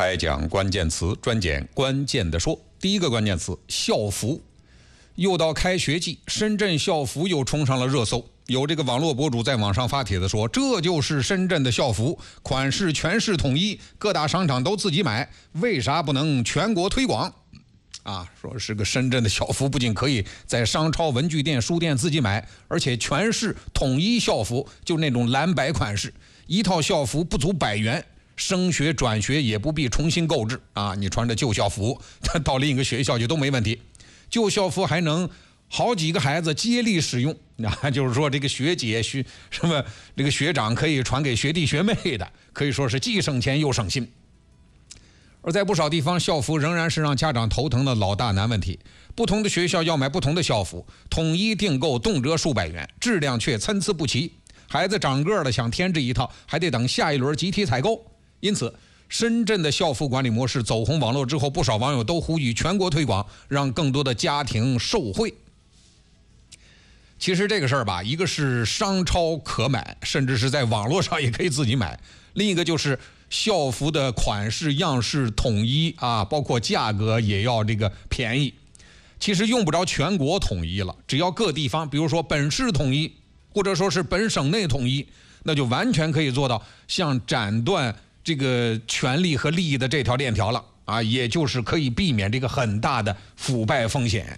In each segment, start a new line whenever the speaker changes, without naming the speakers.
开讲关键词，专讲关键的说。第一个关键词：校服。又到开学季，深圳校服又冲上了热搜。有这个网络博主在网上发帖子说，这就是深圳的校服，款式全市统一，各大商场都自己买，为啥不能全国推广？说是个深圳的校服，不仅可以在商超、文具店、书店自己买，而且全市统一校服，就那种蓝白款式，一套校服不足100元。升学转学也不必重新购置你穿着旧校服到另一个学校就都没问题。旧校服还能好几个孩子接力使用就是说这个学姐这个学长可以传给学弟学妹的，可以说是既省钱又省心。而在不少地方，校服仍然是让家长头疼的老大难问题。不同的学校要买不同的校服，统一订购动辄数百元，质量却参差不齐。孩子长个了想添置一套，还得等下一轮集体采购。因此，深圳的校服管理模式走红网络之后，不少网友都呼吁全国推广，让更多的家庭受惠。其实这个事儿吧，一个是商超可买，甚至是在网络上也可以自己买；另一个就是校服的款式样式统一包括价格也要这个便宜。其实用不着全国统一了，只要各地方，比如说本市统一，或者说是本省内统一，那就完全可以做到像斩断这个权利和利益的这条链条了也就是可以避免这个很大的腐败风险。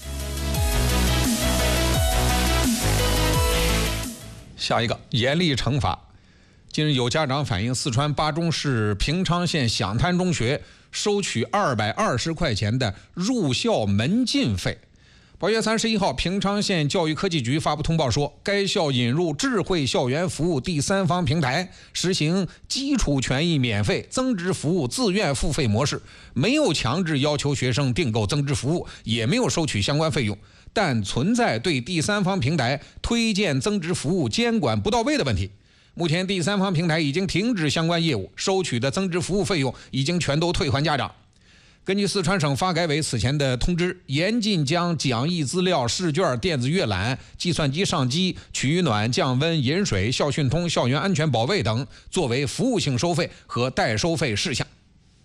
下一个，严厉惩罚。近日有家长反映，四川巴中市平昌县响滩中学收取220块钱的入校门禁费。8月31号，平昌县教育科技局发布通报说，该校引入智慧校园服务第三方平台，实行基础权益免费、增值服务自愿付费模式，没有强制要求学生订购增值服务，也没有收取相关费用，但存在对第三方平台推荐增值服务监管不到位的问题。目前第三方平台已经停止相关业务，收取的增值服务费用已经全都退还家长。根据四川省发改委此前的通知，严禁将讲义资料、试卷、电子阅览、计算机上机、取暖、降温、饮水、校讯通、校园安全保卫等作为服务性收费和代收费事项。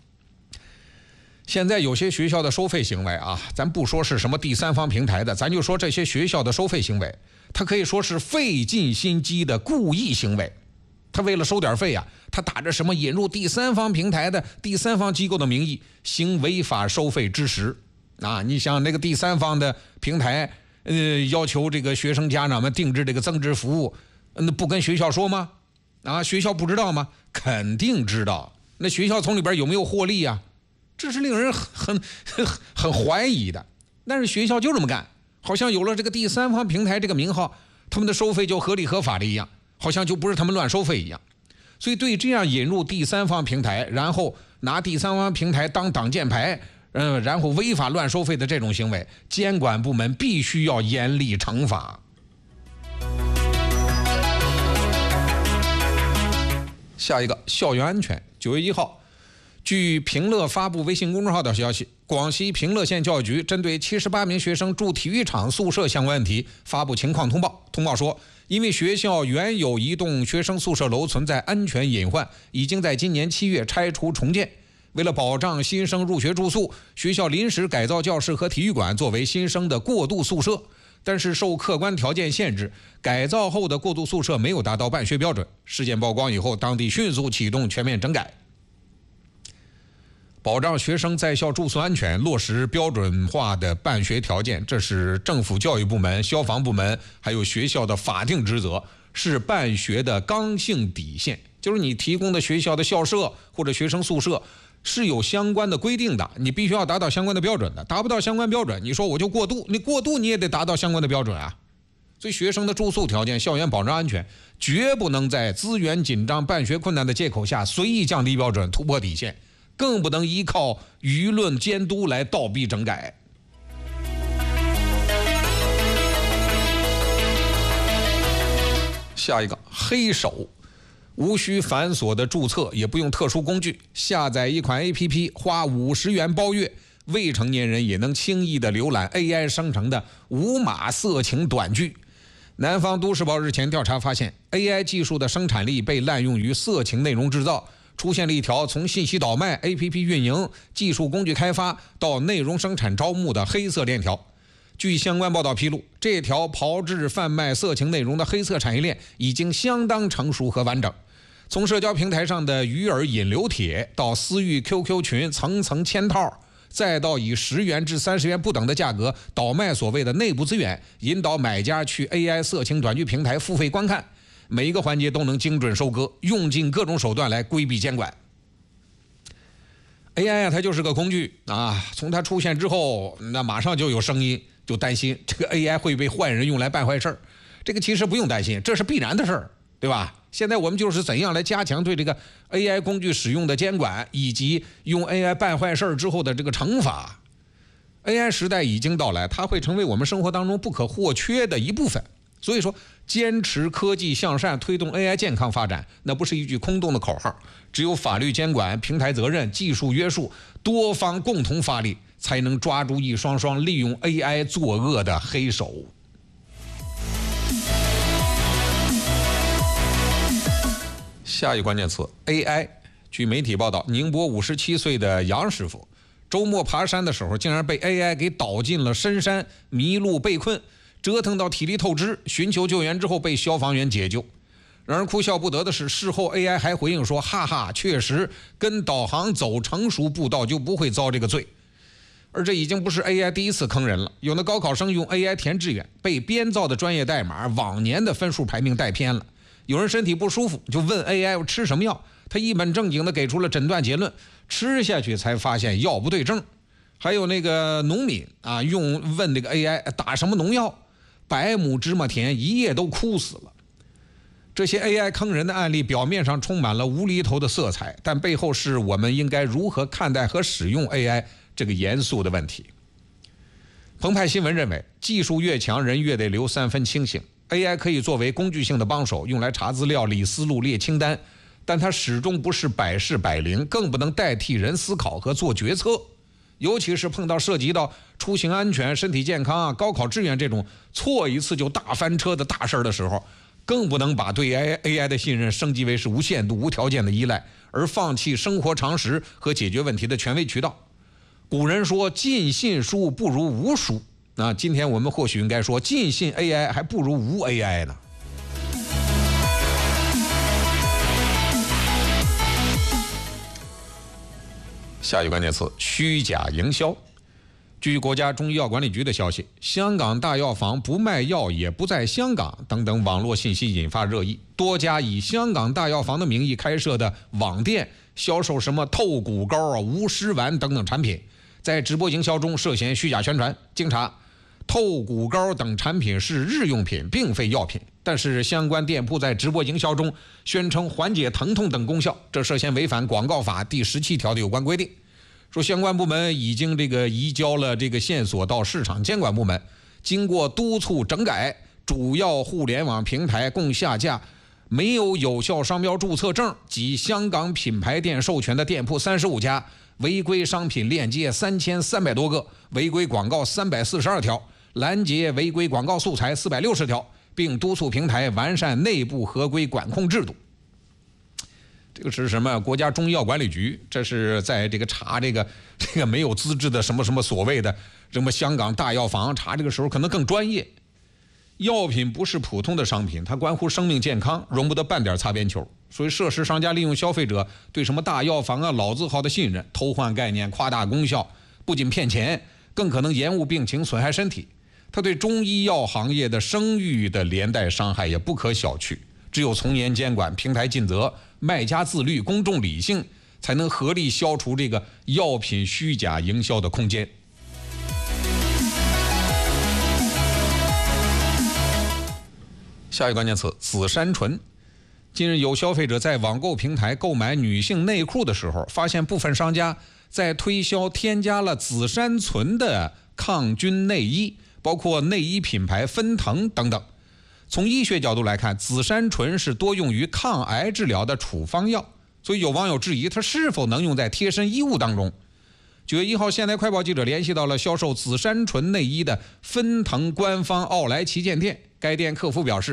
现在有些学校的收费行为咱不说是什么第三方平台的，咱就说这些学校的收费行为，它可以说是费尽心机的故意行为。他为了收点费他打着什么引入第三方平台的第三方机构的名义，行违法收费之实你像那个第三方的平台要求这个学生家长们定制这个增值服务，那不跟学校说吗？学校不知道吗？肯定知道。那学校从里边有没有获利这是令人很怀疑的。但是学校就这么干，好像有了这个第三方平台这个名号，他们的收费就合理合法的一样，好像就不是他们乱收费一样。所以对这样引入第三方平台，然后拿第三方平台当挡箭牌，然后违法乱收费的这种行为，监管部门必须要严厉惩罚。下一个，校园安全。9月1号，据平乐发布微信公众号的消息，广西平乐县教育局针对78名学生住体育场宿舍相关问题发布情况通报。通报说，因为学校原有一栋学生宿舍楼存在安全隐患，已经在今年7月拆除重建。为了保障新生入学住宿，学校临时改造教室和体育馆作为新生的过渡宿舍，但是受客观条件限制，改造后的过渡宿舍没有达到办学标准。事件曝光以后，当地迅速启动全面整改，保障学生在校住宿安全，落实标准化的办学条件，这是政府教育部门、消防部门还有学校的法定职责，是办学的刚性底线。就是你提供的学校的校舍或者学生宿舍是有相关的规定的，你必须要达到相关的标准的，达不到相关标准，你说我就过渡，你过渡你也得达到相关的标准所以学生的住宿条件、校园保障安全，绝不能在资源紧张、办学困难的借口下随意降低标准、突破底线，更不能依靠舆论监督来倒逼整改。下一个，黑手。无需繁琐的注册，也不用特殊工具，下载一款 APP 花50元包月，未成年人也能轻易的浏览 AI 生成的无码色情短剧。南方都市报日前调查发现， AI 技术的生产力被滥用于色情内容制造， 出现了一条从信息倒卖、APP 运营、技术工具开发到内容生产招募的黑色链条。据相关报道披露，这条炮制贩卖色情内容的黑色产业链已经相当成熟和完整。从社交平台上的鱼饵引流帖，到私域 QQ 群层层嵌套，再到以10元至30元不等的价格倒卖所谓的内部资源，引导买家去 AI 色情短剧平台付费观看，每一个环节都能精准收割，用尽各种手段来规避监管。AI 它就是个工具啊，从它出现之后，那马上就有声音就担心这个 AI 会被坏人用来办坏事儿。这个其实不用担心，这是必然的事儿，对吧？现在我们就是怎样来加强对这个 AI 工具使用的监管，以及用 AI 办坏事儿之后的这个惩罚。AI 时代已经到来，它会成为我们生活当中不可或缺的一部分。所以说，坚持科技向善，推动 AI 健康发展，那不是一句空洞的口号。只有法律监管、平台责任、技术约束，多方共同发力，才能抓住一双双利用 AI 作恶的黑手。下一个关键词 AI。据媒体报道，宁波57岁的杨师傅周末爬山的时候，竟然被 AI 给导进了深山，迷路被困，折腾到体力透支，寻求救援之后被消防员解救。让人哭笑不得的是，事后 AI 还回应说：“哈哈，确实跟导航走成熟步道就不会遭这个罪。”而这已经不是 AI 第一次坑人了。有的高考生用 AI 填志愿，被编造的专业代码往年的分数排名带偏了。有人身体不舒服，就问 AI 我吃什么药，他一本正经的给出了诊断结论，吃下去才发现药不对症。还有那个农民啊，问那个 AI 打什么农药，100亩芝麻田一夜都枯死了。这些 AI 坑人的案例表面上充满了无厘头的色彩，但背后是我们应该如何看待和使用 AI 这个严肃的问题。澎湃新闻认为，技术越强，人越得留3分清醒。AI 可以作为工具性的帮手，用来查资料、理思路、列清单，但它始终不是百试百灵，更不能代替人思考和做决策。尤其是碰到涉及到出行安全、身体健康啊、高考志愿这种错一次就大翻车的大事的时候，更不能把对 AI 的信任升级为是无限度、无条件的依赖，而放弃生活常识和解决问题的权威渠道。古人说尽信书不如无书，那今天我们或许应该说尽信 AI 还不如无 AI 呢。下一个关键词：虚假营销。据国家中医药管理局的消息，香港大药房不卖药也不在香港等等网络信息引发热议，多家以香港大药房的名义开设的网店销售什么透骨膏啊、无湿丸等等产品，在直播营销中涉嫌虚假宣传。经查，透骨膏等产品是日用品，并非药品，但是相关店铺在直播营销中宣称缓解疼痛等功效，这涉嫌违反广告法第17条的有关规定。说相关部门已经移交了这个线索到市场监管部门，经过督促整改，主要互联网平台共下架没有有效商标注册证及香港品牌店授权的店铺35家，违规商品链接3300多个，违规广告342条，拦截违规广告素材460条，并督促平台完善内部合规管控制度。这个是什么？国家中医药管理局，这是在查这个没有资质的什么所谓的什么香港大药房，查这个时候可能更专业。药品不是普通的商品，它关乎生命健康，容不得半点擦边球。所以涉事商家利用消费者对什么大药房啊、老字号的信任，偷换概念、夸大功效，不仅骗钱，更可能延误病情、损害身体。它对中医药行业的声誉的连带伤害也不可小觑。只有从严监管、平台尽责、卖家自律、公众理性，才能合力消除这个药品虚假营销的空间。下一个关键词：紫杉醇。近日有消费者在网购平台购买女性内裤的时候，发现部分商家在推销添加了紫杉醇的抗菌内衣，包括内衣品牌芬腾等等。从医学角度来看，紫杉醇是多用于抗癌治疗的处方药，所以有网友质疑它是否能用在贴身衣物当中。9月1号，现代快报记者联系到了销售紫杉醇内衣的芬腾官方奥莱旗舰店，该店客服表示，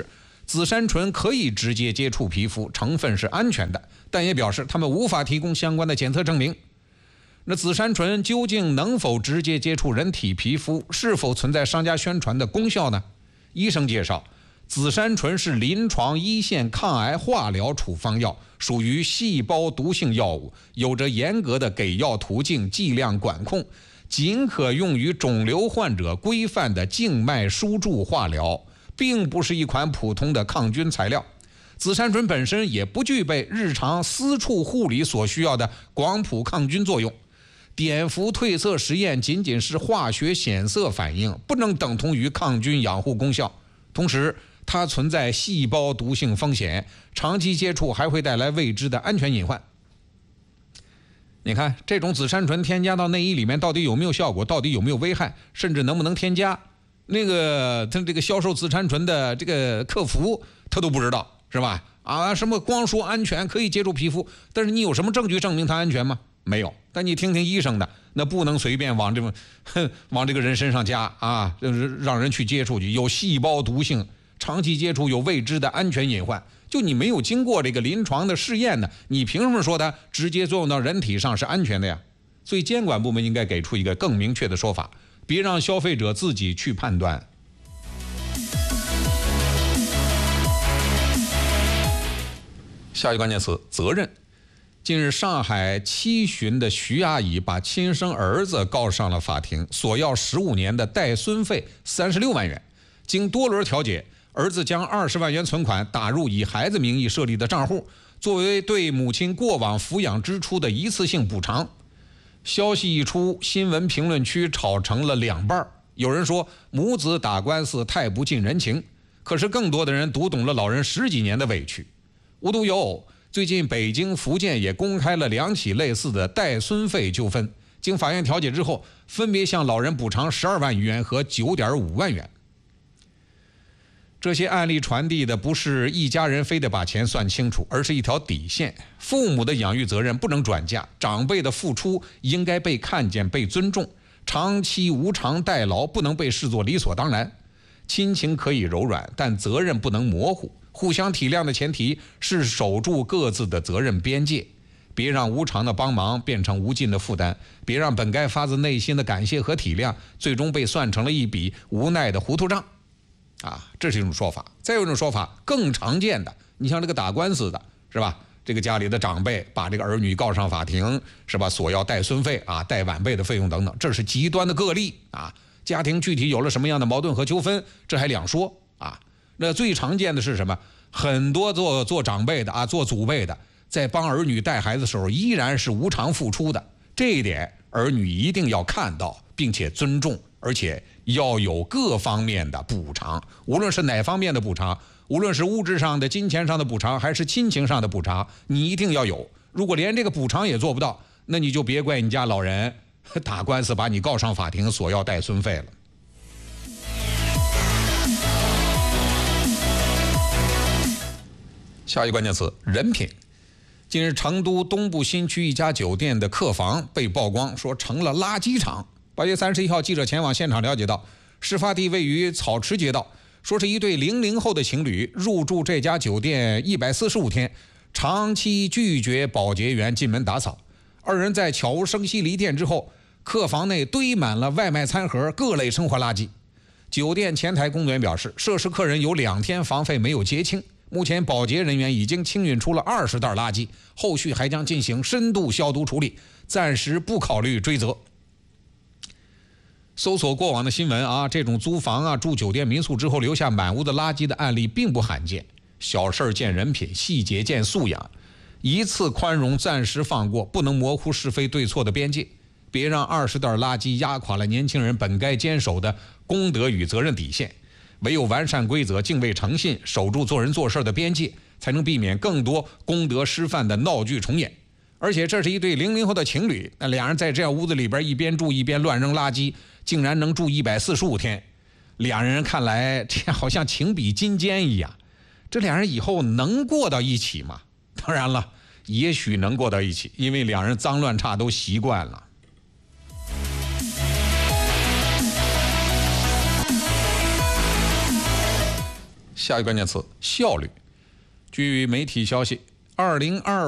紫杉醇可以直接接触皮肤，成分是安全的，但也表示他们无法提供相关的检测证明。那紫杉醇究竟能否直接接触人体皮肤，是否存在商家宣传的功效呢？医生介绍，紫杉醇是临床一线抗癌化疗处方药，属于细胞毒性药物，有着严格的给药途径、剂量管控，仅可用于肿瘤患者规范的静脉输注化疗，并不是一款普通的抗菌材料。紫杉醇本身也不具备日常私处护理所需要的广谱抗菌作用。碘伏褪色实验仅仅是化学显色反应，不能等同于抗菌养护功效。同时，它存在细胞毒性风险，长期接触还会带来未知的安全隐患。你看，这种紫杉醇添加到内衣里面到底有没有效果，到底有没有危害，甚至能不能添加，他这个销售紫杉醇的这个客服他都不知道，是吧？什么光说安全可以接触皮肤，但是你有什么证据证明它安全吗？没有。但你听听医生的，那不能随便往这个人身上加啊，让人去接触去，有细胞毒性，长期接触有未知的安全隐患。就你没有经过这个临床的试验呢，你凭什么说它直接作用到人体上是安全的呀？所以监管部门应该给出一个更明确的说法，别让消费者自己去判断。下一个关键词：责任。近日，上海七旬的徐阿姨把亲生儿子告上了法庭，索要15年的带孙费36万元。经多轮调解，儿子将20万元存款打入以孩子名义设立的账户，作为对母亲过往抚养支出的一次性补偿。消息一出，新闻评论区吵成了两半。有人说母子打官司太不近人情，可是更多的人读懂了老人10几年的委屈。无独有偶，最近北京、福建也公开了2起类似的带孙费纠纷，经法院调解之后，分别向老人补偿12万余元和9.5万元。这些案例传递的不是一家人非得把钱算清楚，而是一条底线：父母的养育责任不能转嫁，长辈的付出应该被看见、被尊重，长期无偿代劳不能被视作理所当然。亲情可以柔软，但责任不能模糊。互相体谅的前提是守住各自的责任边界，别让无偿的帮忙变成无尽的负担，别让本该发自内心的感谢和体谅最终被算成了一笔无奈的糊涂账。这是一种说法。再有一种说法更常见的，你像这个打官司的，是吧？这个家里的长辈把这个儿女告上法庭，是吧？索要带孙费带晚辈的费用等等，这是极端的个例家庭具体有了什么样的矛盾和纠纷，这还两说那最常见的是什么？很多做长辈的做祖辈的，在帮儿女带孩子的时候，依然是无偿付出的。这一点，儿女一定要看到，并且尊重，而且要有各方面的补偿。无论是哪方面的补偿，无论是物质上的、金钱上的补偿，还是亲情上的补偿，你一定要有。如果连这个补偿也做不到，那你就别怪你家老人打官司把你告上法庭，索要带孙费了。下一个关键词：人品。近日，成都东部新区一家酒店的客房被曝光，说成了垃圾场。8月31号，记者前往现场了解到，事发地位于草池街道，说是一对00后的情侣入住这家酒店145天，长期拒绝保洁员进门打扫。二人在悄无声息离店之后，客房内堆满了外卖餐盒、各类生活垃圾。酒店前台工作人员表示，涉事客人有2天房费没有结清。目前保洁人员已经清运出了20袋垃圾，后续还将进行深度消毒处理，暂时不考虑追责。搜索过往的新闻这种租房住酒店民宿之后留下满屋的垃圾的案例并不罕见。小事见人品，细节见素养，一次宽容暂时放过，不能模糊是非对错的边界，别让20袋垃圾压垮了年轻人本该坚守的公德与责任底线。唯有完善规则、敬畏诚信，守住做人做事的边界，才能避免更多公德失范的闹剧重演。而且这是一对00后的情侣，那俩人在这样屋子里边一边住一边乱扔垃圾，竟然能住145天。两人看来这好像情比金坚一样，这两人以后能过到一起吗？当然了，也许能过到一起，因为两人脏乱差都习惯了。 下一个关键词效率。据媒体消息，2025